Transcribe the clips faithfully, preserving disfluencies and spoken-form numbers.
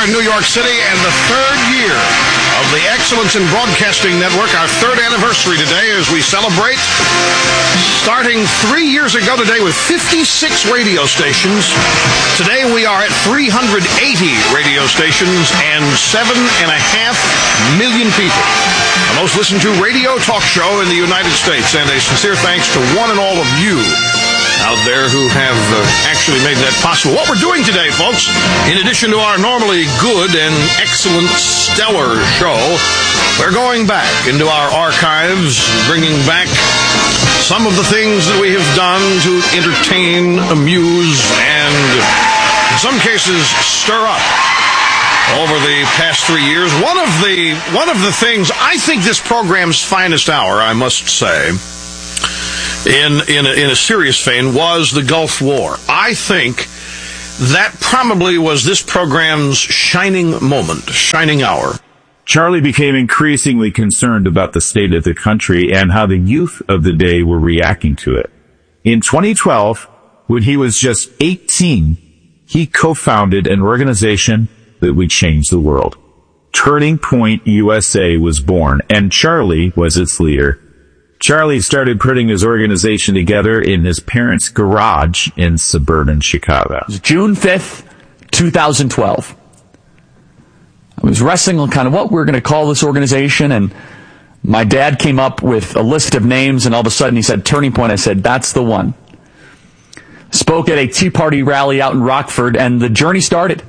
in New York City, and the third year of the Excellence in Broadcasting Network, our third anniversary today as we celebrate. Starting three years ago today with fifty-six radio stations. Today we are at three hundred eighty radio stations and seven and a half million people. The most listened to radio talk show in the United States, and a sincere thanks to one and all of you out there who have uh, actually made that possible. What we're doing today, folks, in addition to our normally good and excellent stellar show, we're going back into our archives, bringing back some of the things that we have done to entertain, amuse, and in some cases stir up over the past three years. One of the one of the things, I think this program's finest hour, I must say, in in a, in a serious vein, was the Gulf War. I think that probably was this program's shining moment, shining hour. Charlie became increasingly concerned about the state of the country and how the youth of the day were reacting to it. In twenty twelve, when he was just eighteen, he co-founded an organization that would change the world. Turning Point U S A was born, and Charlie was its leader. Charlie started putting his organization together in his parents' garage in suburban Chicago. It was June fifth, twenty twelve. I was wrestling on kind of what we we're going to call this organization, and my dad came up with a list of names, and all of a sudden he said, Turning Point. I said, that's the one. Spoke at a Tea Party rally out in Rockford, and the journey started.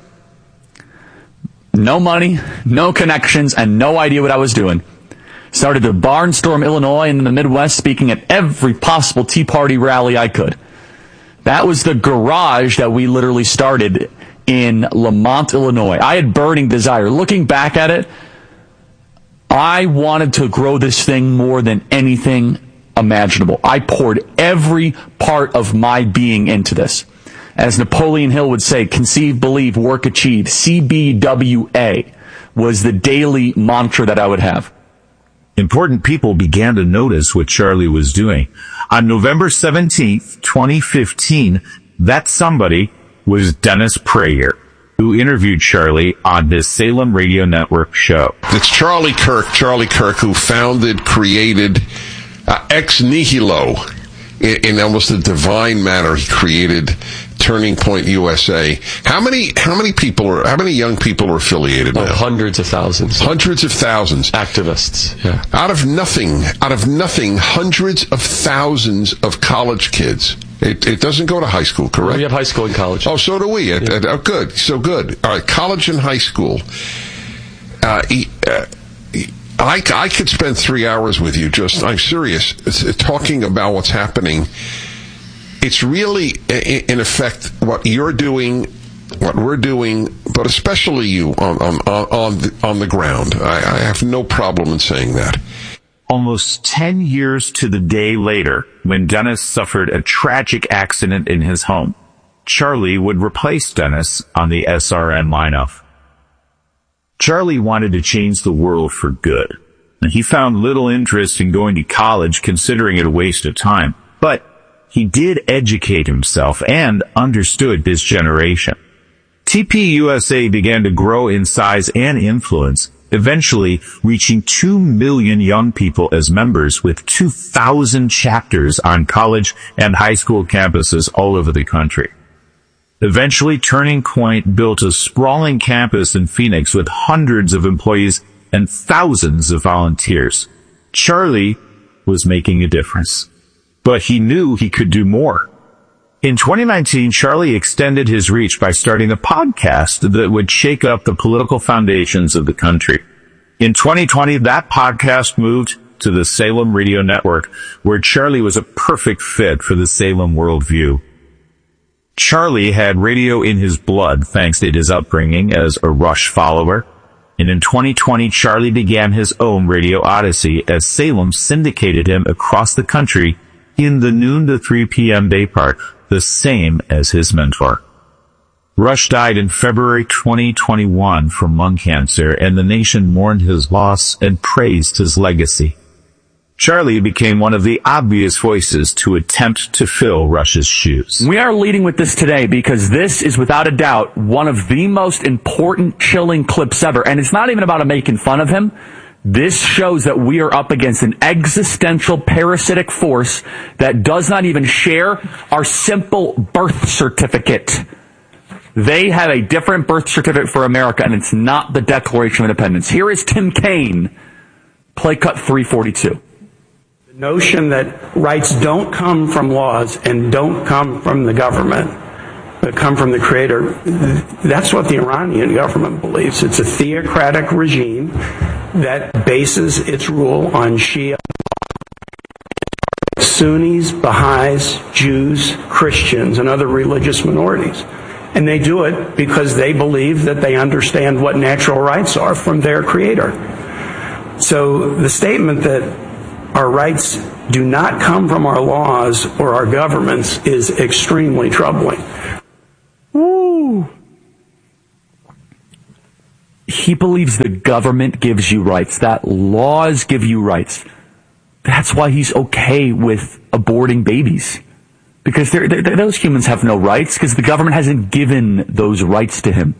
No money, no connections, and no idea what I was doing. Started to barnstorm Illinois and in the Midwest, speaking at every possible Tea Party rally I could. That was the garage that we literally started in Lamont, Illinois. I had burning desire. Looking back at it, I wanted to grow this thing more than anything imaginable. I poured every part of my being into this. As Napoleon Hill would say, conceive, believe, work, achieve. C B W A was the daily mantra that I would have. Important people began to notice what Charlie was doing. On November seventeenth, twenty fifteen, that somebody was Dennis Prager, who interviewed Charlie on his Salem Radio Network show. It's Charlie Kirk, Charlie Kirk, who founded, created uh, Ex Nihilo. In, in almost a divine manner, he created Turning Point U S A. How many how many people are how many young people are affiliated oh, now? Hundreds of thousands. Hundreds of thousands. Activists. Yeah. Out of nothing, out of nothing, hundreds of thousands of college kids. It, it doesn't go to high school, correct? We have high school and college. Oh, so do we. Yeah. Uh, uh, good. So good. All right, college and high school. Uh, he, uh, he, I, I could spend three hours with you, just, I'm serious, it's, talking about what's happening. It's really, in effect, what you're doing, what we're doing, but especially you on on on the, on the ground. I, I have no problem in saying that. Almost ten years to the day later, when Dennis suffered a tragic accident in his home, Charlie would replace Dennis on the S R N lineup. Charlie wanted to change the world for good, and he found little interest in going to college, considering it a waste of time. But he did educate himself and understood this generation. T P U S A began to grow in size and influence, eventually reaching two million young people as members, with two thousand chapters on college and high school campuses all over the country. Eventually, Turning Point built a sprawling campus in Phoenix with hundreds of employees and thousands of volunteers. Charlie was making a difference, but he knew he could do more. In twenty nineteen, Charlie extended his reach by starting a podcast that would shake up the political foundations of the country. In twenty twenty, that podcast moved to the Salem Radio Network, where Charlie was a perfect fit for the Salem worldview. Charlie had radio in his blood thanks to his upbringing as a Rush follower. And in twenty twenty, Charlie began his own radio odyssey as Salem syndicated him across the country in the noon to three p.m. day part, the same as his mentor. Rush died in February twenty twenty-one from lung cancer, and the nation mourned his loss and praised his legacy. Charlie became one of the obvious voices to attempt to fill Rush's shoes. We are leading with this today because this is without a doubt one of the most important chilling clips ever. And it's not even about making fun of him. This shows that we are up against an existential parasitic force that does not even share our simple birth certificate. They have a different birth certificate for America, and it's not the Declaration of Independence. Here is Tim Kaine, play cut three forty-two. The notion that rights don't come from laws and don't come from the government, but come from the creator, that's what the Iranian government believes. It's a theocratic regime that bases its rule on Shia, Sunnis, Baha'is, Jews, Christians, and other religious minorities. And they do it because they believe that they understand what natural rights are from their creator. So the statement that our rights do not come from our laws or our governments is extremely troubling. Woo! He believes the government gives you rights, that laws give you rights. That's why he's okay with aborting babies. Because they're, they're, those humans have no rights, because the government hasn't given those rights to him.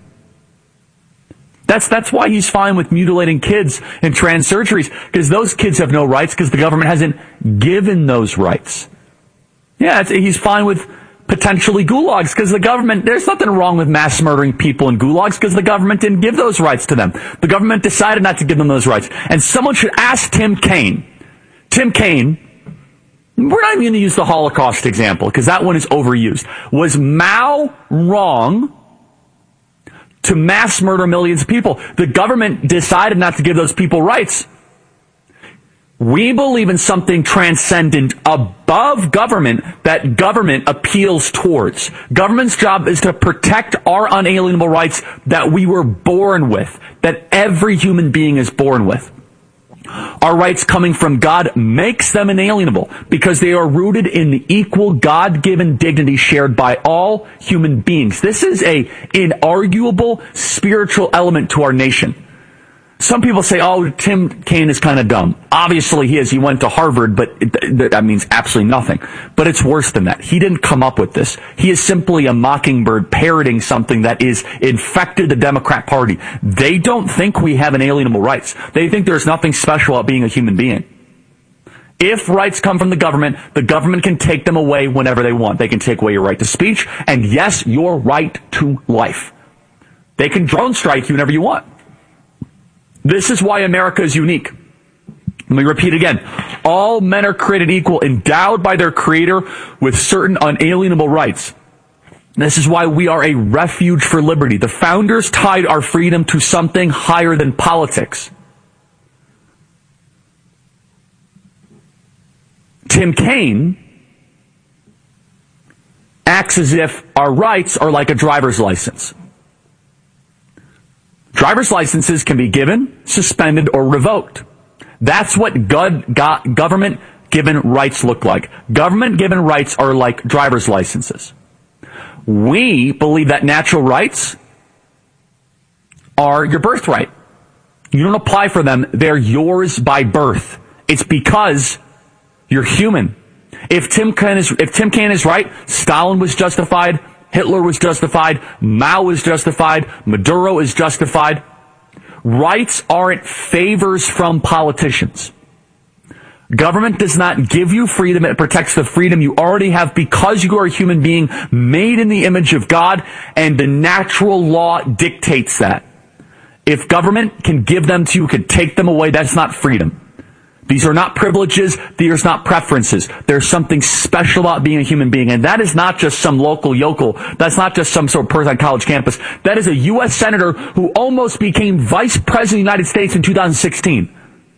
That's that's why he's fine with mutilating kids and trans surgeries, because those kids have no rights, because the government hasn't given those rights. Yeah, it's, he's fine with potentially gulags, because the government, there's nothing wrong with mass murdering people in gulags, because the government didn't give those rights to them. The government decided not to give them those rights. And someone should ask Tim Kaine. Tim Kaine, we're not even going to use the Holocaust example, because that one is overused. Was Mao wrong to mass murder millions of people? The government decided not to give those people rights. We believe in something transcendent above government that government appeals towards. Government's job is to protect our unalienable rights that we were born with, that every human being is born with. Our rights coming from God makes them inalienable because they are rooted in the equal God-given dignity shared by all human beings. This is a inarguable spiritual element to our nation. Some people say, oh, Tim Kaine is kind of dumb. Obviously he is. He went to Harvard, but it, that means absolutely nothing. But it's worse than that. He didn't come up with this. He is simply a mockingbird parroting something that is infected the Democrat Party. They don't think we have inalienable rights. They think there's nothing special about being a human being. If rights come from the government, the government can take them away whenever they want. They can take away your right to speech, and yes, your right to life. They can drone strike you whenever you want. This is why America is unique. Let me repeat again. All men are created equal, endowed by their creator with certain unalienable rights. This is why we are a refuge for liberty. The founders tied our freedom to something higher than politics. Tim Kaine acts as if our rights are like a driver's license. Driver's licenses can be given, suspended, or revoked. That's what government-given rights look like. Government-given rights are like driver's licenses. We believe that natural rights are your birthright. You don't apply for them. They're yours by birth. It's because you're human. If Tim Kaine is, if Tim Kaine is right, Stalin was justified, Hitler was justified, Mao was justified, Maduro is justified. Rights aren't favors from politicians. Government does not give you freedom. It protects the freedom you already have because you are a human being made in the image of God, and the natural law dictates that. If government can give them to you, can take them away, that's not freedom. These are not privileges. These are not preferences. There's something special about being a human being. And that is not just some local yokel. That's not just some sort of person on college campus. That is a U S senator who almost became vice president of the United States in two thousand sixteen.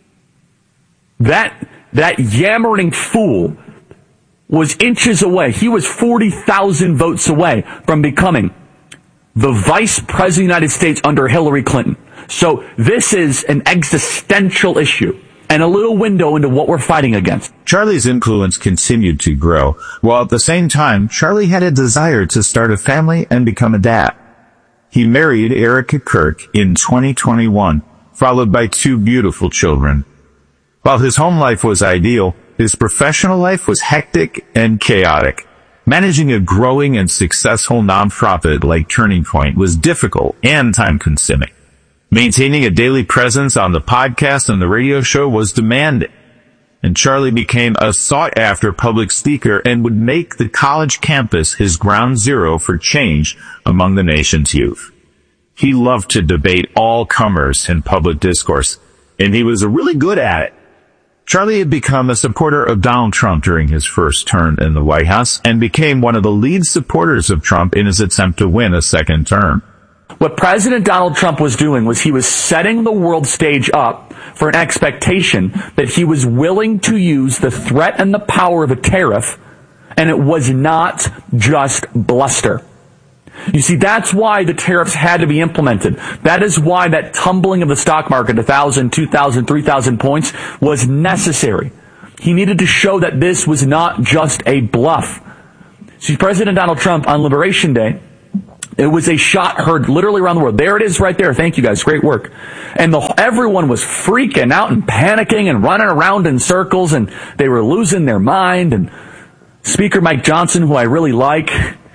That, that yammering fool was inches away. He was forty thousand votes away from becoming the vice president of the United States under Hillary Clinton. So this is an existential issue and a little window into what we're fighting against. Charlie's influence continued to grow, while at the same time, Charlie had a desire to start a family and become a dad. He married Erica Kirk in twenty twenty-one, followed by two beautiful children. While his home life was ideal, his professional life was hectic and chaotic. Managing a growing and successful nonprofit like Turning Point was difficult and time-consuming. Maintaining a daily presence on the podcast and the radio show was demanding, and Charlie became a sought-after public speaker and would make the college campus his ground zero for change among the nation's youth. He loved to debate all comers in public discourse, and he was really good at it. Charlie had become a supporter of Donald Trump during his first term in the White House and became one of the lead supporters of Trump in his attempt to win a second term. What President Donald Trump was doing was he was setting the world stage up for an expectation that he was willing to use the threat and the power of a tariff, and it was not just bluster. You see, that's why the tariffs had to be implemented. That is why that tumbling of the stock market, one thousand, two thousand, three thousand points, was necessary. He needed to show that this was not just a bluff. See, President Donald Trump on Liberation Day, it was a shot heard literally around the world. There it is right there. Thank you guys. Great work. And the, everyone was freaking out and panicking and running around in circles, and they were losing their mind. And Speaker Mike Johnson, who I really like,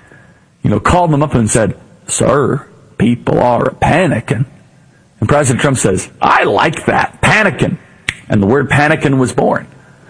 you know, called them up and said, "Sir, people are panicking." And President Trump says, "I like that, panicking." And the word panicking was born.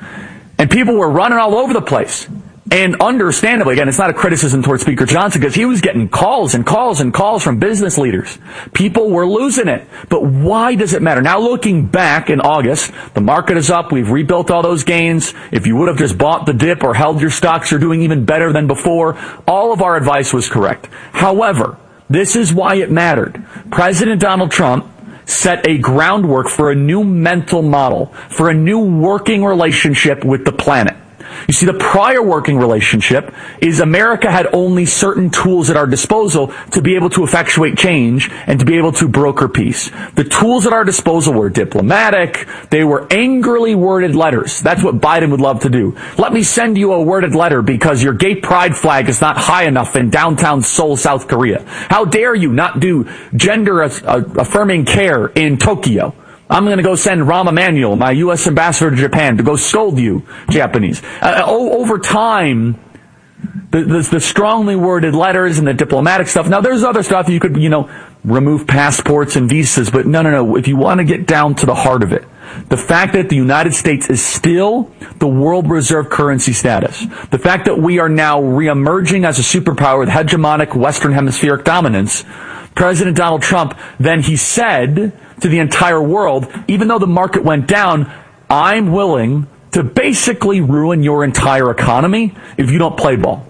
And people were running all over the place. And understandably, again, it's not a criticism towards Speaker Johnson, because he was getting calls and calls and calls from business leaders. People were losing it. But why does it matter? Now, looking back in August, the market is up. We've rebuilt all those gains. If you would have just bought the dip or held your stocks, you're doing even better than before. All of our advice was correct. However, this is why it mattered. President Donald Trump set a groundwork for a new mental model, for a new working relationship with the planet. You see, the prior working relationship is America had only certain tools at our disposal to be able to effectuate change and to be able to broker peace. The tools at our disposal were diplomatic. They were angrily worded letters. That's what Biden would love to do. Let me send you a worded letter because your gay pride flag is not high enough in downtown Seoul, South Korea. How dare you not do gender affirming care in Tokyo? I'm going to go send Rahm Emanuel, my U S ambassador to Japan, to go scold you, Japanese. Uh, over time, the, the, the strongly worded letters and the diplomatic stuff. Now, there's other stuff you could, you know, remove passports and visas, but no, no, no. If you want to get down to the heart of it, the fact that the United States is still the world reserve currency status, the fact that we are now reemerging as a superpower with hegemonic Western hemispheric dominance, President Donald Trump, then he said to the entire world, even though the market went down, I'm willing to basically ruin your entire economy if you don't play ball.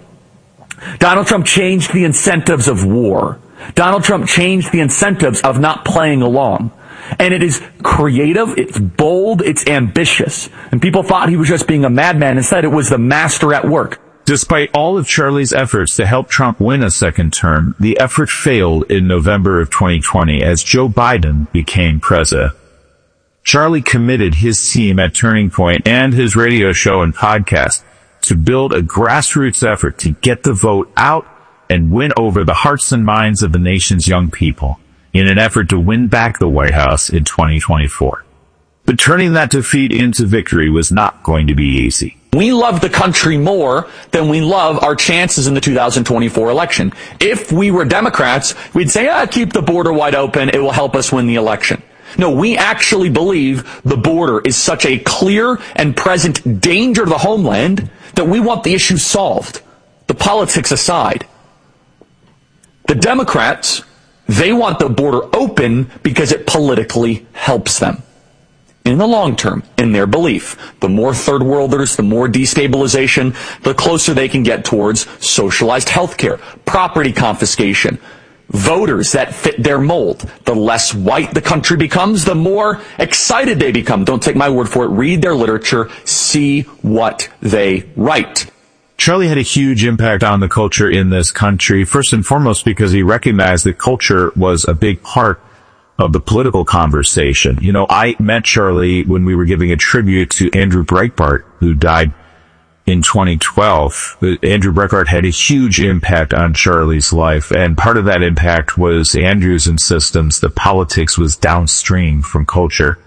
Donald Trump changed the incentives of war. Donald Trump changed the incentives of not playing along. And it is creative, it's bold, it's ambitious. And people thought he was just being a madman. Instead, it was the master at work. Despite all of Charlie's efforts to help Trump win a second term, the effort failed in November of twenty twenty as Joe Biden became president. Charlie committed his team at Turning Point and his radio show and podcast to build a grassroots effort to get the vote out and win over the hearts and minds of the nation's young people in an effort to win back the White House in twenty twenty-four. But turning that defeat into victory was not going to be easy. We love the country more than we love our chances in the two thousand twenty-four election. If we were Democrats, we'd say, ah, keep the border wide open. It will help us win the election. No, we actually believe the border is such a clear and present danger to the homeland that we want the issue solved. The politics aside. The Democrats, they want the border open because it politically helps them. In the long term, in their belief, the more third worlders, the more destabilization, the closer they can get towards socialized health care, property confiscation, voters that fit their mold. The less white the country becomes, the more excited they become. Don't take my word for it. Read their literature. See what they write. Charlie had a huge impact on the culture in this country, first and foremost because he recognized that culture was a big part of the political conversation. You know, I met Charlie when we were giving a tribute to Andrew Breitbart, who died in twenty twelve. Andrew Breitbart had a huge impact on Charlie's life, and part of that impact was Andrew's insistence that politics was downstream from culture.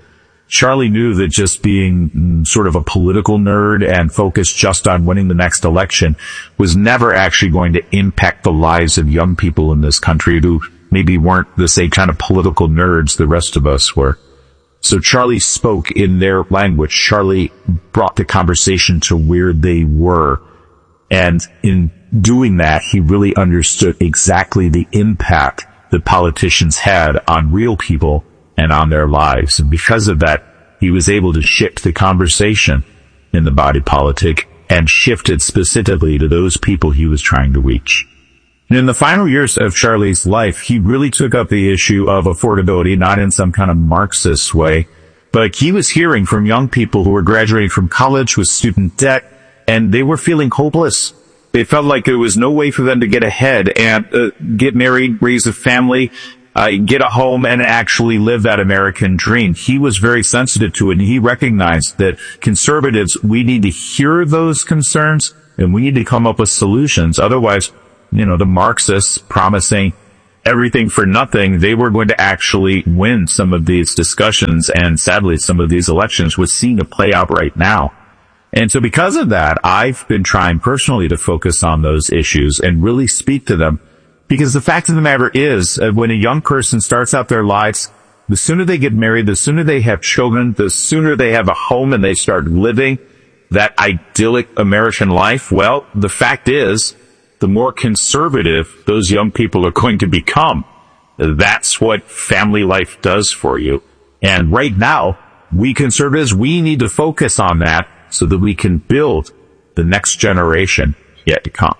Charlie knew that just being mm, sort of a political nerd and focused just on winning the next election was never actually going to impact the lives of young people in this country who maybe weren't the same kind of political nerds the rest of us were. So Charlie spoke in their language. Charlie brought the conversation to where they were. And in doing that, he really understood exactly the impact that politicians had on real people and on their lives. And because of that, he was able to shift the conversation in the body politic and shift it specifically to those people he was trying to reach. And in the final years of Charlie's life, he really took up the issue of affordability, not in some kind of Marxist way, but he was hearing from young people who were graduating from college with student debt, and they were feeling hopeless. They felt like there was no way for them to get ahead and uh, get married, raise a family, uh, get a home, and actually live that American dream. He was very sensitive to it, and he recognized that conservatives, we need to hear those concerns, and we need to come up with solutions. Otherwise, you know, the Marxists promising everything for nothing, they were going to actually win some of these discussions, and sadly, some of these elections was seen to play out right now. And so because of that, I've been trying personally to focus on those issues and really speak to them. Because the fact of the matter is, uh, when a young person starts out their lives, the sooner they get married, the sooner they have children, the sooner they have a home and they start living that idyllic American life, well, the fact is, the more conservative those young people are going to become. That's what family life does for you. And right now, we conservatives, we need to focus on that so that we can build the next generation yet to come.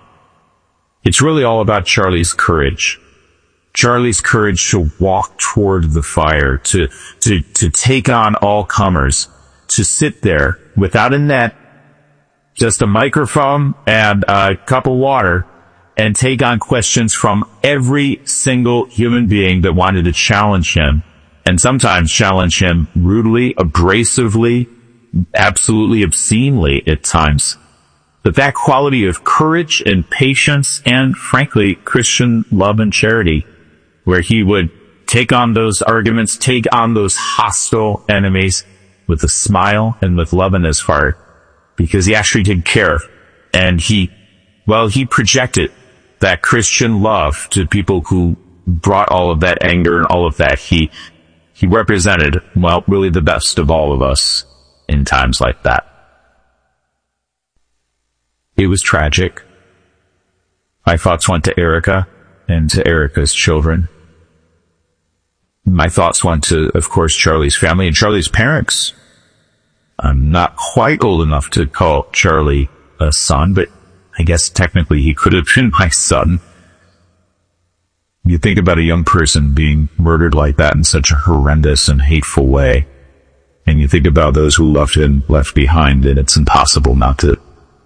It's really all about Charlie's courage. Charlie's courage to walk toward the fire, to, to, to take on all comers, to sit there without a net, just a microphone and a cup of water, and take on questions from every single human being that wanted to challenge him, and sometimes challenge him rudely, abrasively, absolutely obscenely at times. But that quality of courage and patience and, frankly, Christian love and charity, where he would take on those arguments, take on those hostile enemies with a smile and with love in his heart, because he actually did care. And he, well, he projected that Christian love to people who brought all of that anger and all of that. He, he represented, well, really the best of all of us in times like that. It was tragic. My thoughts went to Erica and to Erica's children. My thoughts went to, of course, Charlie's family and Charlie's parents. I'm not quite old enough to call Charlie a son, but I guess technically he could have been my son. You think about a young person being murdered like that in such a horrendous and hateful way, and you think about those who loved him left behind, and it's impossible not to,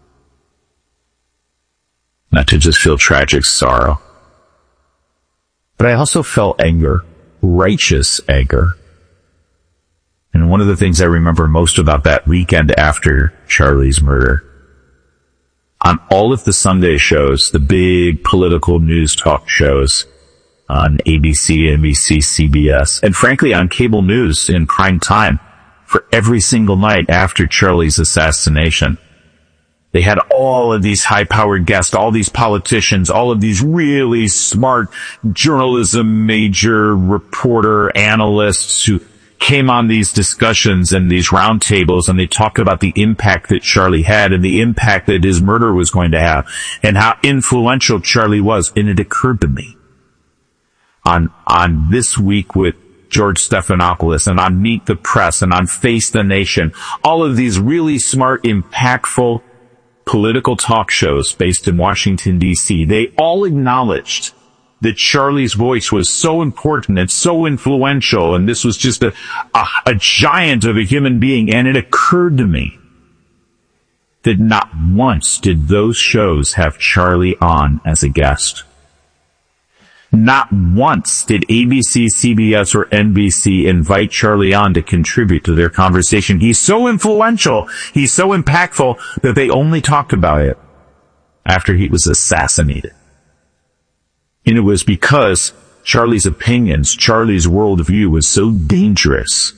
not to just feel tragic sorrow. But I also felt anger, righteous anger. And one of the things I remember most about that weekend after Charlie's murder, on all of the Sunday shows, the big political news talk shows on A B C, N B C, C B S, and frankly on cable news in prime time for every single night after Charlie's assassination, they had all of these high-powered guests, all these politicians, all of these really smart journalism major reporter analysts who came on these discussions and these roundtables, and they talked about the impact that Charlie had and the impact that his murder was going to have and how influential Charlie was. And it occurred to me on, on This Week with George Stephanopoulos and on Meet the Press and on Face the Nation, all of these really smart, impactful political talk shows based in Washington, D C, they all acknowledged that Charlie's voice was so important and so influential, and this was just a, a, a giant of a human being. And it occurred to me that not once did those shows have Charlie on as a guest. Not once did A B C, C B S, or N B C invite Charlie on to contribute to their conversation. He's so influential, he's so impactful, that they only talked about it after he was assassinated. And it was because Charlie's opinions, Charlie's worldview was so dangerous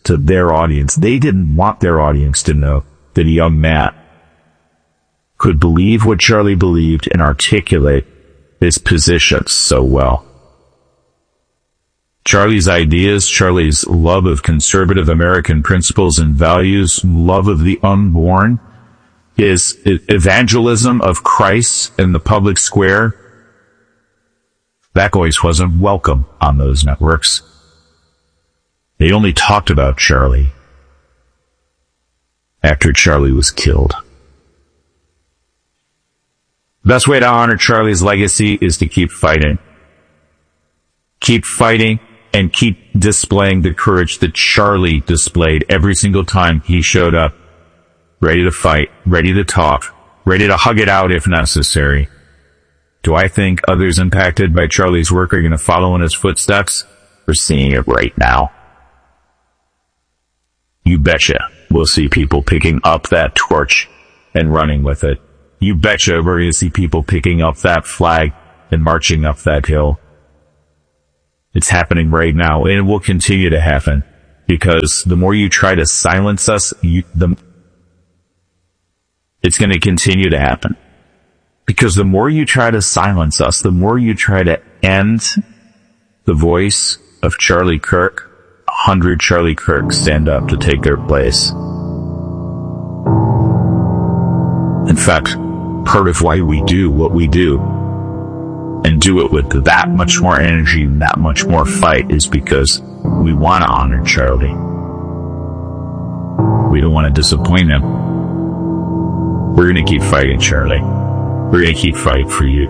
to their audience. They didn't want their audience to know that a young Matt could believe what Charlie believed and articulate his position so well. Charlie's ideas, Charlie's love of conservative American principles and values, love of the unborn, his evangelism of Christ in the public square, that voice wasn't welcome on those networks. They only talked about Charlie after Charlie was killed. The best way to honor Charlie's legacy is to keep fighting. Keep fighting and keep displaying the courage that Charlie displayed every single time he showed up, ready to fight, ready to talk, ready to hug it out if necessary. Do I think others impacted by Charlie's work are going to follow in his footsteps? We're seeing it right now. You betcha we'll see people picking up that torch and running with it. You betcha we're going to see people picking up that flag and marching up that hill. It's happening right now, and it will continue to happen, because the more you try to silence us, you, the, it's going to continue to happen. Because the more you try to silence us, the more you try to end the voice of Charlie Kirk, a hundred Charlie Kirks stand up to take their place. In fact, part of why we do what we do, and do it with that much more energy and that much more fight, is because we want to honor Charlie. We don't want to disappoint him. We're going to keep fighting, Charlie. We're going to keep fighting for you.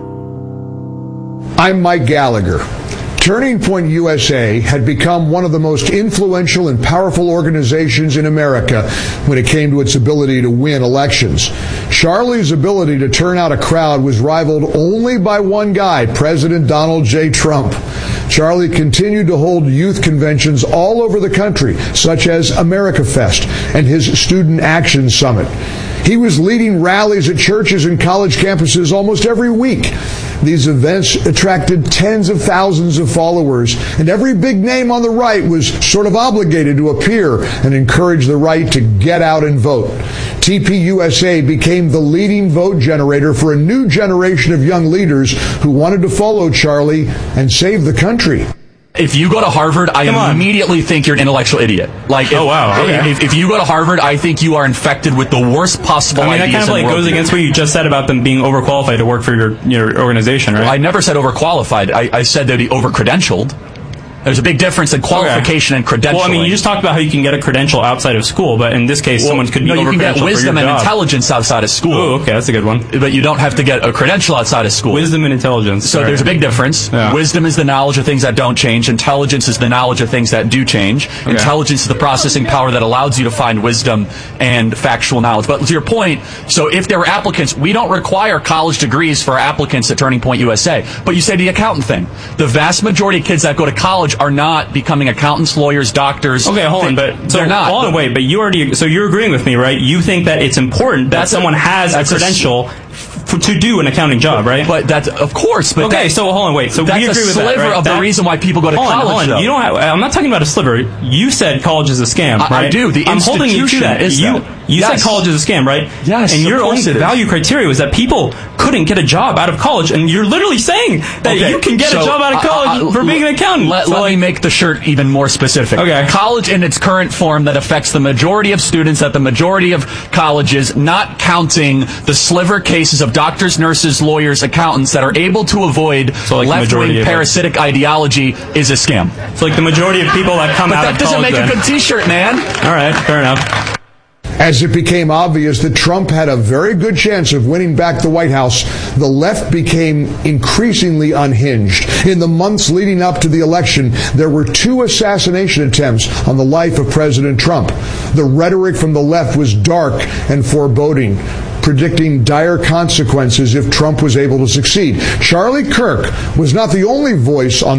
I'm Mike Gallagher. Turning Point U S A had become one of the most influential and powerful organizations in America when it came to its ability to win elections. Charlie's ability to turn out a crowd was rivaled only by one guy, President Donald J. Trump. Charlie continued to hold youth conventions all over the country, such as America Fest and his Student Action Summit. He was leading rallies at churches and college campuses almost every week. These events attracted tens of thousands of followers, and every big name on the right was sort of obligated to appear and encourage the right to get out and vote. T P U S A became the leading vote generator for a new generation of young leaders who wanted to follow Charlie and save the country. If you go to Harvard, I Come immediately on. think you're an intellectual idiot. Like, if, oh wow, okay. if, if you go to Harvard, I think you are infected with the worst possible I mean, ideas. That kind of like goes against what you just said about them being overqualified to work for your your organization, right? Well, I never said overqualified. I, I said they'd be overcredentialed. There's a big difference in qualification okay. and credentialing. Well, I mean, you just talked about how you can get a credential outside of school, but in this case, well, someone could be no, you can get wisdom and job. intelligence outside of school. Oh, okay, that's a good one. But you don't have to get a credential outside of school. Wisdom and intelligence. So right. there's a big difference. Yeah. Wisdom is the knowledge of things that don't change. Intelligence is the knowledge of things that do change. Okay. Intelligence is the processing power that allows you to find wisdom and factual knowledge. But to your point, so if there were applicants, we don't require college degrees for our applicants at Turning Point U S A. But you say the accountant thing. The vast majority of kids that go to college are not becoming accountants, lawyers, doctors. Okay, hold on, but so they're not. Hold on, wait, but you already, so you're agreeing with me, right? You think that it's important that someone has a credential f- to do an accounting job, right? But that's, of course, but okay, so hold on, wait, so that's we agree a with sliver that, right? of that, the reason why people go to hold college. On, hold on. You don't have, I'm not talking about a sliver. You said college is a scam, I, right? I do. The I'm holding you to that. Is you that. you yes. said college is a scam, right? Yes. And your only value criteria was that people couldn't get a job out of college, and you're literally saying that okay, you can get so, a job out of college uh, uh, for being an accountant. Let, so let like, me make the shirt even more specific. Okay. College in its current form that affects the majority of students at the majority of colleges, not counting the sliver cases of doctors, nurses, lawyers, accountants that are able to avoid so like left-wing parasitic ideology, is a scam. It's like the majority of people that come but out that of doesn't college make then. a good T-shirt, man. All right, fair enough. As it became obvious that Trump had a very good chance of winning back the White House, the left became increasingly unhinged. In the months leading up to the election, there were two assassination attempts on the life of President Trump. The rhetoric from the left was dark and foreboding, predicting dire consequences if Trump was able to succeed. Charlie Kirk was not the only voice on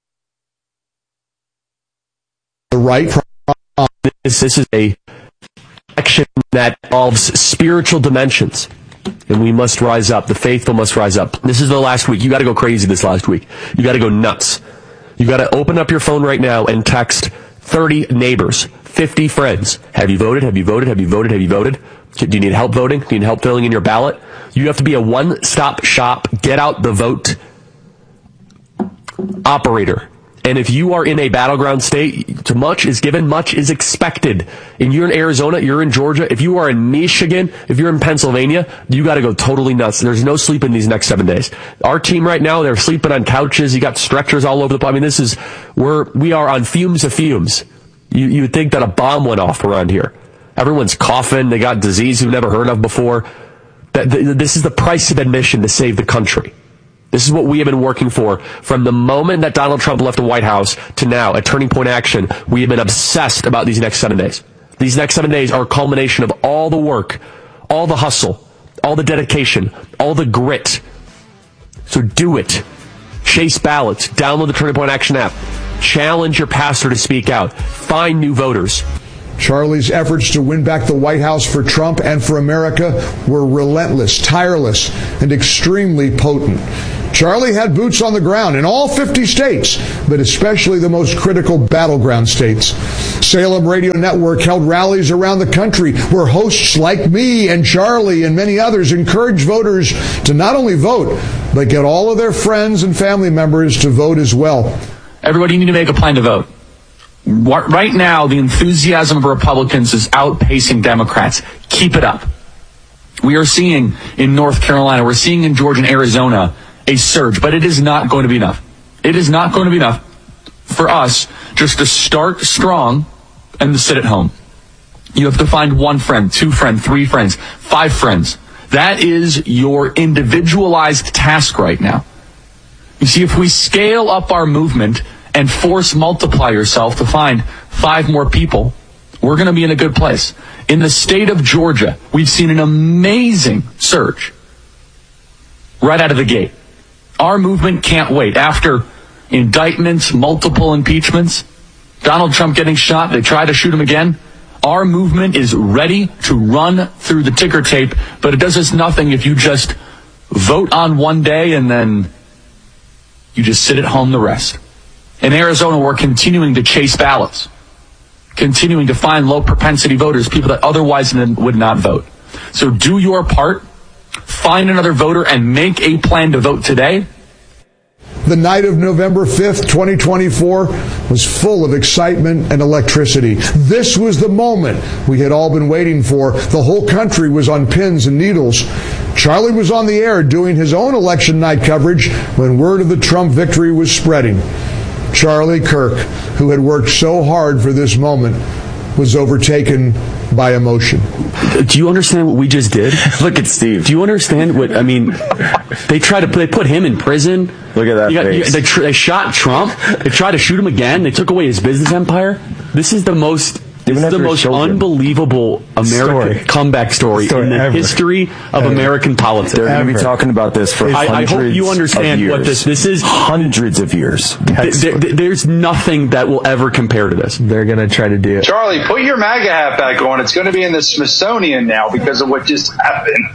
the right. This, this is a action that involves spiritual dimensions, and we must rise up. The faithful must rise up. This is the last week. You got to go crazy this last week. You got to go nuts. You got to open up your phone right now and text thirty neighbors, fifty friends. Have you voted? Have you voted? Have you voted? Have you voted? Do you need help voting? Do you need help filling in your ballot? You have to be a one-stop shop, get out the vote operator. And if you are in a battleground state, too much is given, much is expected. And you're in Arizona, you're in Georgia, if you are in Michigan, if you're in Pennsylvania, you got to go totally nuts. There's no sleep in these next seven days. Our team right now, they're sleeping on couches. You got stretchers all over the place. I mean, this is, we're, we are on fumes of fumes. You, you would think that a bomb went off around here. Everyone's coughing. They got disease you've never heard of before. That, this is the price of admission to save the country. This is what we have been working for from the moment that Donald Trump left the White House to now at Turning Point Action. We have been obsessed about these next seven days. These next seven days are a culmination of all the work, all the hustle, all the dedication, all the grit. So do it. Chase ballots. Download the Turning Point Action app. Challenge your pastor to speak out. Find new voters. Charlie's efforts to win back the White House for Trump and for America were relentless, tireless, and extremely potent. Charlie had boots on the ground in all fifty states, but especially the most critical battleground states. Salem Radio Network held rallies around the country where hosts like me and Charlie and many others encouraged voters to not only vote, but get all of their friends and family members to vote as well. Everybody, you need to make a plan to vote. Right now, the enthusiasm of Republicans is outpacing Democrats. Keep it up. We are seeing in North Carolina, we're seeing in Georgia and Arizona a surge, but it is not going to be enough. It is not going to be enough for us just to start strong and to sit at home. You have to find one friend, two friends, three friends, five friends. That is your individualized task right now. You see, if we scale up our movement and force multiply yourself to find five more people, we're going to be in a good place. In the state of Georgia, we've seen an amazing surge right out of the gate. Our movement can't wait. After indictments, multiple impeachments, Donald Trump getting shot, they try to shoot him again. Our movement is ready to run through the ticker tape, but it does us nothing if you just vote on one day and then you just sit at home the rest. In Arizona, we're continuing to chase ballots, continuing to find low propensity voters, people that otherwise would not vote. So do your part, find another voter, and make a plan to vote today. The night of November fifth, twenty twenty-four was full of excitement and electricity. This was the moment we had all been waiting for. The whole country was on pins and needles. Charlie was on the air doing his own election night coverage when word of the Trump victory was spreading. Charlie Kirk, who had worked so hard for this moment, was overtaken by emotion. Do you understand what we just did? Look at Steve. Do you understand what, I mean, they tried to, they put him in prison. Look at that you got, face. You, they, tr- they shot Trump. They tried to shoot him again. They took away his business empire. This is the most, this is the most children. unbelievable American story. comeback story, story in the ever. history of ever. American politics. They're going to be talking about this for I, hundreds I hope you understand of years. what this, this is. Hundreds of years. Th- th- there's nothing that will ever compare to this. They're going to try to do it. Charlie, put your MAGA hat back on. It's going to be in the Smithsonian now because of what just happened.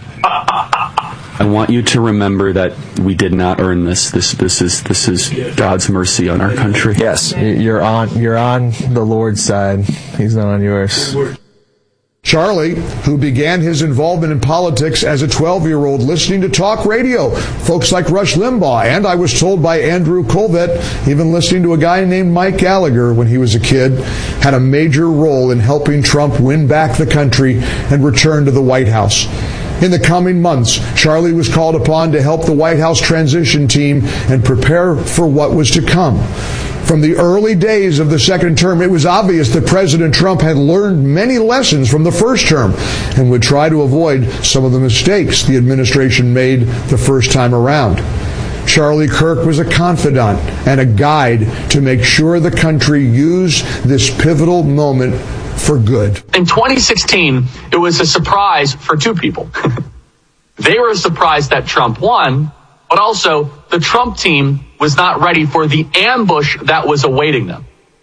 I want you to remember that we did not earn this. This, this is, this is God's mercy on our country. Yes, you're on, you're on the Lord's side. He's not on yours. Charlie, who began his involvement in politics as a twelve-year-old listening to talk radio, folks like Rush Limbaugh, and I was told by Andrew Colvett, even listening to a guy named Mike Gallagher when he was a kid, had a major role in helping Trump win back the country and return to the White House. In the coming months, Charlie was called upon to help the White House transition team and prepare for what was to come. From the early days of the second term, it was obvious that President Trump had learned many lessons from the first term and would try to avoid some of the mistakes the administration made the first time around. Charlie Kirk was a confidant and a guide to make sure the country used this pivotal moment for good. In twenty sixteen, it was a surprise for two people. They were surprised that Trump won, but also the Trump team was not ready for the ambush that was awaiting them.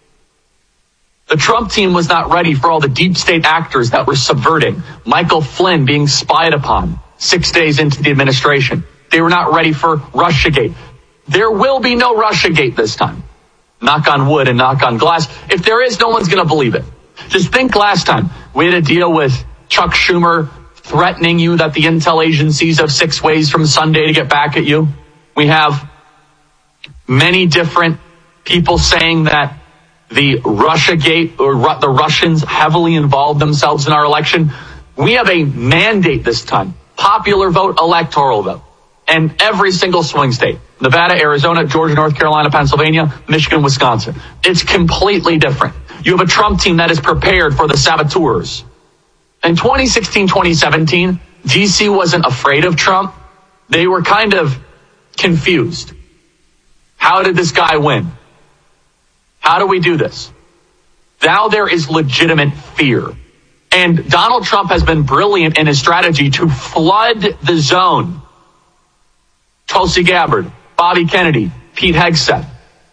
The Trump team was not ready for all the deep state actors that were subverting. Michael Flynn being spied upon six days into the administration. They were not ready for Russiagate. There will be no Russiagate this time. Knock on wood and knock on glass. If there is, no one's going to believe it. Just think last time we had to deal with Chuck Schumer threatening you that the intel agencies have six ways from Sunday to get back at you. We have many different people saying that the Russiagate or Ru- the Russians heavily involved themselves in our election. We have a mandate this time, popular vote, electoral vote, and every single swing state, Nevada, Arizona, Georgia, North Carolina, Pennsylvania, Michigan, Wisconsin. It's completely different. You have a Trump team that is prepared for the saboteurs. In twenty sixteen, twenty seventeen, D C wasn't afraid of Trump. They were kind of confused. How did this guy win? How do we do this? Now there is legitimate fear. And Donald Trump has been brilliant in his strategy to flood the zone. Tulsi Gabbard, Bobby Kennedy, Pete Hegseth.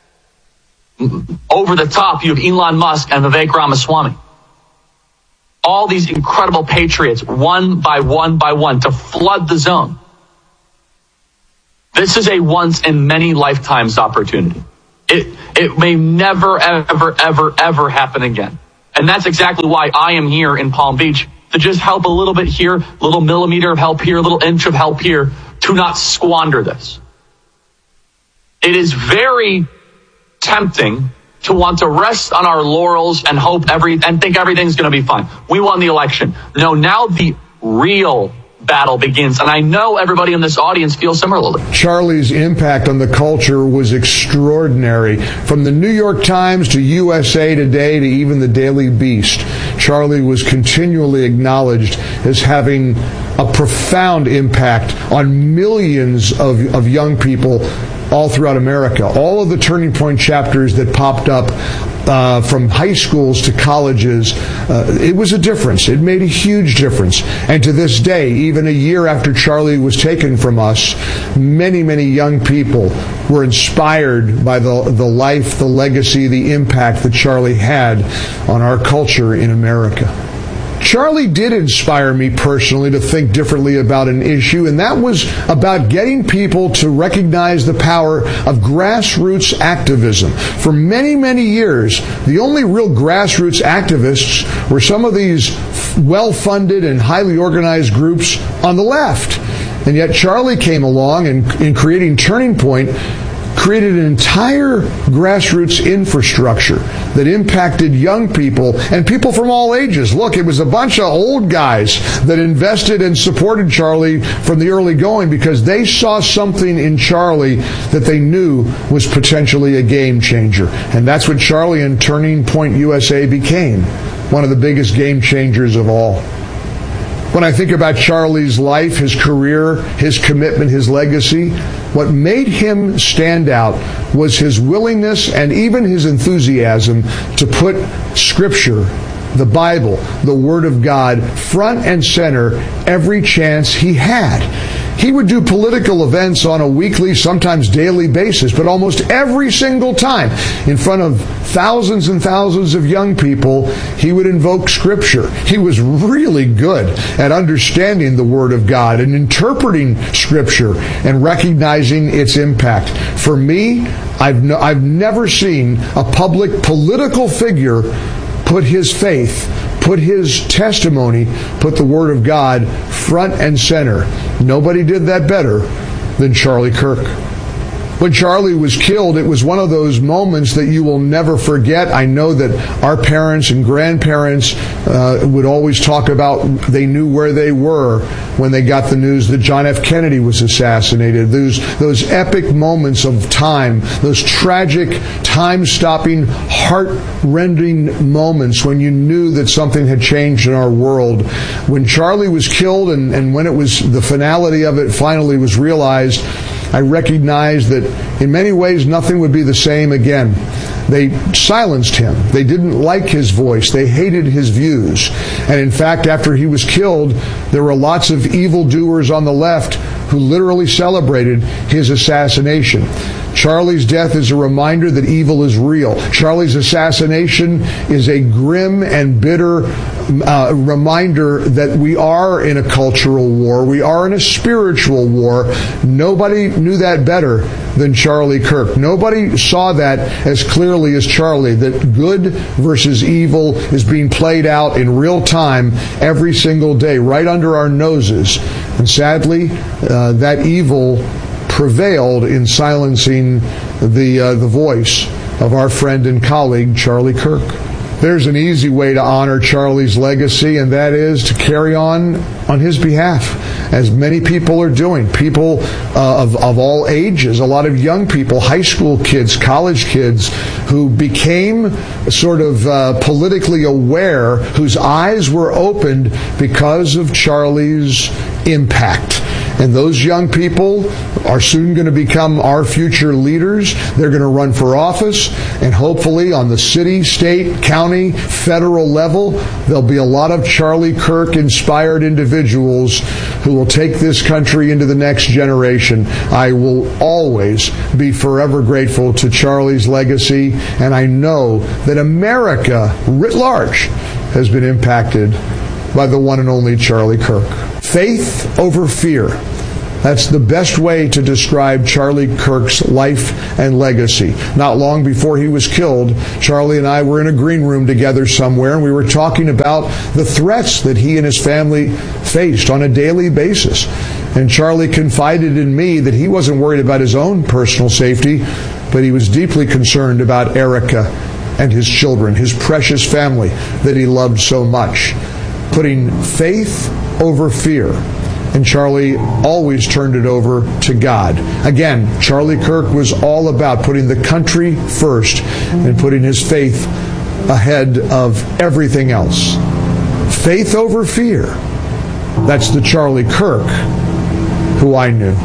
Over the top, you have Elon Musk and Vivek Ramaswamy. All these incredible patriots, one by one by one, to flood the zone. This is a once in many lifetimes opportunity. It it may never, ever, ever, ever happen again. And that's exactly why I am here in Palm Beach, to just help a little bit here, a little millimeter of help here, a little inch of help here, to not squander this. It is very tempting to want to rest on our laurels and hope every and think everything's going to be fine. We won the election. No, now the real battle begins, and I know everybody in this audience feels similarly. Charlie's impact on the culture was extraordinary. From the New York Times to U S A Today to even the Daily Beast, Charlie was continually acknowledged as having a profound impact on millions of, of young people all throughout America. All of the Turning Point chapters that popped up uh, from high schools to colleges, uh, it was a difference. It made a huge difference. And to this day, even a year after Charlie was taken from us, many, many young people were inspired by the, the life, the legacy, the impact that Charlie had on our culture in America. Charlie did inspire me personally to think differently about an issue, and that was about getting people to recognize the power of grassroots activism. For many, many years, the only real grassroots activists were some of these well-funded and highly organized groups on the left. And yet Charlie came along and, in creating Turning Point, created an entire grassroots infrastructure that impacted young people and people from all ages. Look, it was a bunch of old guys that invested and supported Charlie from the early going because they saw something in Charlie that they knew was potentially a game changer. And that's what Charlie and Turning Point U S A became, one of the biggest game changers of all. When I think about Charlie's life, his career, his commitment, his legacy, what made him stand out was his willingness and even his enthusiasm to put Scripture, the Bible, the Word of God, front and center every chance he had. He would do political events on a weekly, sometimes daily basis, but almost every single time, in front of thousands and thousands of young people, he would invoke Scripture. He was really good at understanding the Word of God and interpreting Scripture and recognizing its impact. For me, I've no, I've never seen a public political figure put his faith, put his testimony, put the Word of God front and center. Nobody did that better than Charlie Kirk. When Charlie was killed, it was one of those moments that you will never forget. I know that our parents and grandparents uh, would always talk about they knew where they were when they got the news that John F. Kennedy was assassinated. Those, those epic moments of time, those tragic, time-stopping, heart-rending moments when you knew that something had changed in our world. When Charlie was killed and, and when it was the finality of it finally was realized, I recognized that in many ways nothing would be the same again. They silenced him. They didn't like his voice. They hated his views. And in fact, after he was killed, there were lots of evildoers on the left who literally celebrated his assassination. Charlie's death is a reminder that evil is real. Charlie's assassination is a grim and bitter uh, reminder that we are in a cultural war. We are in a spiritual war. Nobody knew that better than Charlie Kirk. Nobody saw that as clearly as Charlie, that good versus evil is being played out in real time every single day, right under our noses. And sadly, uh, that evil prevailed in silencing the uh, the voice of our friend and colleague, Charlie Kirk. There's an easy way to honor Charlie's legacy, and that is to carry on on his behalf, as many people are doing. People uh, of, of all ages, a lot of young people, high school kids, college kids, who became sort of uh, politically aware, whose eyes were opened because of Charlie's impact. And those young people are soon going to become our future leaders. They're going to run for office, and hopefully on the city, state, county, federal level, there'll be a lot of Charlie Kirk-inspired individuals who will take this country into the next generation. I will always be forever grateful to Charlie's legacy, and I know that America writ large has been impacted by the one and only Charlie Kirk. Faith over fear. That's the best way to describe Charlie Kirk's life and legacy. Not long before he was killed, Charlie and I were in a green room together somewhere, and we were talking about the threats that he and his family faced on a daily basis. And Charlie confided in me that he wasn't worried about his own personal safety, but he was deeply concerned about Erica and his children, his precious family that he loved so much. Putting faith over fear. And Charlie always turned it over to God. Again, Charlie Kirk was all about putting the country first and putting his faith ahead of everything else. Faith over fear. That's the Charlie Kirk who I knew.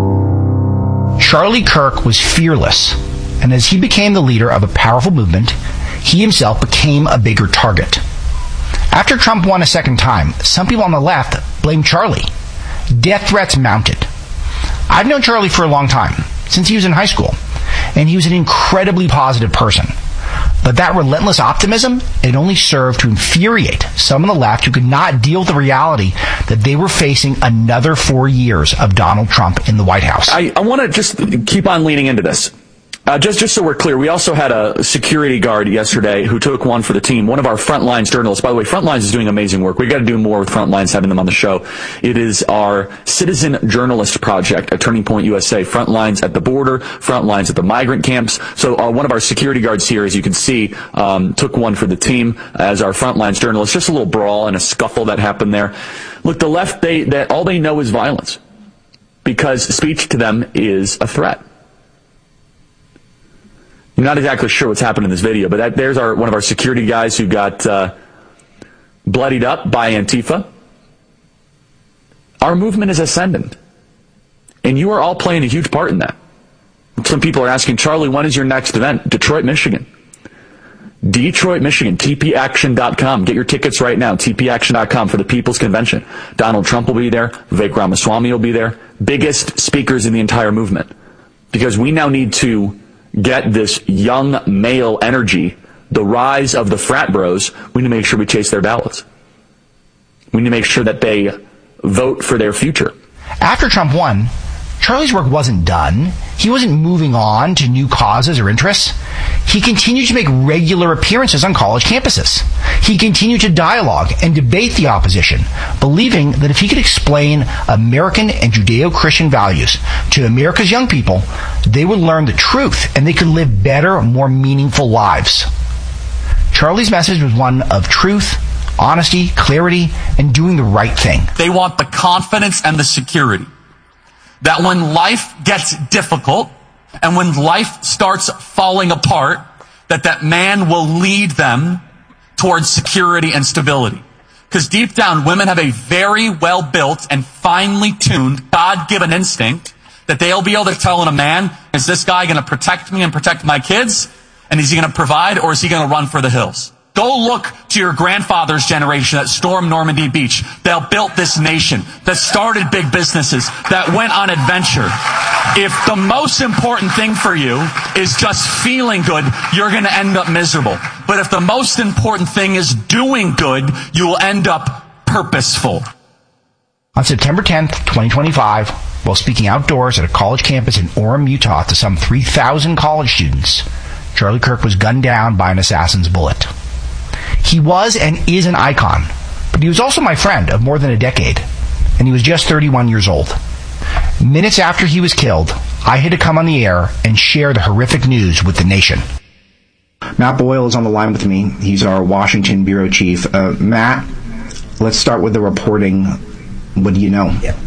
Charlie Kirk was fearless, and as he became the leader of a powerful movement, he himself became a bigger target. After Trump won a second time, some people on the left blamed Charlie. Death threats mounted. I've known Charlie for a long time, since he was in high school, and he was an incredibly positive person. But that relentless optimism, it only served to infuriate some on the left who could not deal with the reality that they were facing another four years of Donald Trump in the White House. I, I want to just keep on leaning into this. Uh, just, just so we're clear, we also had a security guard yesterday who took one for the team. One of our Frontlines journalists. By the way, Frontlines is doing amazing work. We've got to do more with Frontlines, having them on the show. It is our citizen journalist project at Turning Point U S A. Frontlines at the border, Frontlines at the migrant camps. So uh, one of our security guards here, as you can see, um, took one for the team as our Frontlines journalist. Just a little brawl and a scuffle that happened there. Look, the left, they, that all they know is violence, because speech to them is a threat. I'm not exactly sure what's happened in this video, but that, there's our one of our security guys who got uh, bloodied up by Antifa. Our movement is ascendant, and you are all playing a huge part in that. Some people are asking, Charlie, when is your next event? Detroit, Michigan. Detroit, Michigan, T P action dot com. Get your tickets right now, T P action dot com, for the People's Convention. Donald Trump will be there. Vivek Ramaswamy will be there. Biggest speakers in the entire movement. Because we now need to get this young male energy, the rise of the frat bros. We need to make sure we chase their ballots. We need to make sure that they vote for their future. After Trump won, Charlie's work wasn't done. He wasn't moving on to new causes or interests. He continued to make regular appearances on college campuses. He continued to dialogue and debate the opposition, believing that if he could explain American and Judeo-Christian values to America's young people, they would learn the truth and they could live better, more meaningful lives. Charlie's message was one of truth, honesty, clarity, and doing the right thing. They want the confidence and the security that when life gets difficult and when life starts falling apart, that that man will lead them towards security and stability. Because deep down, women have a very well-built and finely tuned, God-given instinct that they'll be able to tell in a man, is this guy going to protect me and protect my kids? And is he going to provide, or is he going to run for the hills? Go look to your grandfather's generation that stormed Normandy Beach, that built this nation, that started big businesses, that went on adventure. If the most important thing for you is just feeling good, you're going to end up miserable. But if the most important thing is doing good, you will end up purposeful. On September tenth, twenty twenty-five, while speaking outdoors at a college campus in Orem, Utah to some three thousand college students, Charlie Kirk was gunned down by an assassin's bullet. He was and is an icon, but he was also my friend of more than a decade, and he was just thirty-one years old. Minutes after he was killed, I had to come on the air and share the horrific news with the nation. Matt Boyle is on the line with me. He's our Washington bureau chief. Uh, Matt, let's start with the reporting. What do you know? Yeah.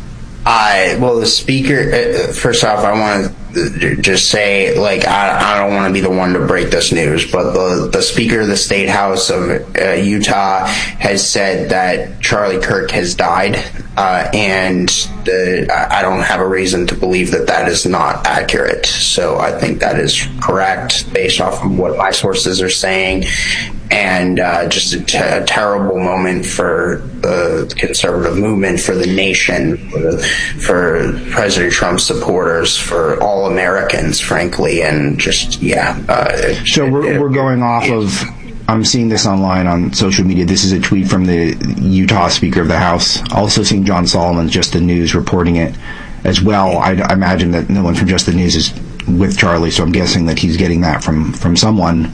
I well, the speaker. Uh, first off, I want to just say, like, I, I don't want to be the one to break this news, but the the Speaker of the State House of uh, Utah has said that Charlie Kirk has died, uh, and the, I don't have a reason to believe that that is not accurate. So I think that is correct based off of what my sources are saying. And uh, just a, t- a terrible moment for the conservative movement, for the nation, for, the, for President Trump's supporters, for all Americans, frankly, and just, yeah. Uh, so we're, it, we're going off of, I'm seeing this online on social media. This is a tweet from the Utah Speaker of the House. Also seeing John Solomon, Just the News, reporting it as well. I, I imagine that no one from Just the News is with Charlie, so I'm guessing that he's getting that from, from someone.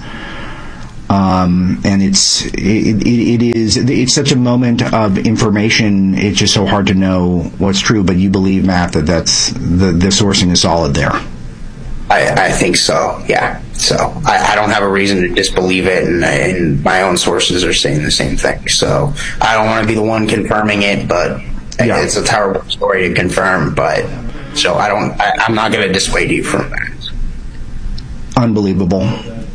Um, and it's it, it, it is it's such a moment of information. It's just so hard to know what's true. But you believe, Matt, that that's the the sourcing is solid there. I, I think so. Yeah. So I, I don't have a reason to disbelieve it, and, and my own sources are saying the same thing. So I don't want to be the one confirming it, but yeah. It's a terrible story to confirm. But so I don't. I, I'm not going to dissuade you from that. Unbelievable.